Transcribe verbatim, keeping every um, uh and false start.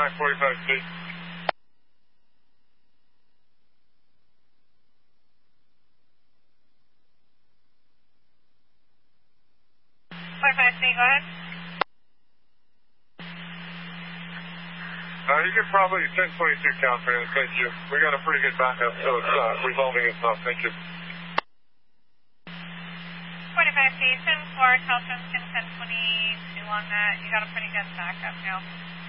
nine forty-five feet. forty-five feet, go ahead. Uh, you can probably ten twenty-two count for him, thank you. We got a pretty good backup, so it's uh, resolving itself, thank you. forty-five feet, ten four, Caltrans, ten twenty-two on that. You got a pretty good backup now.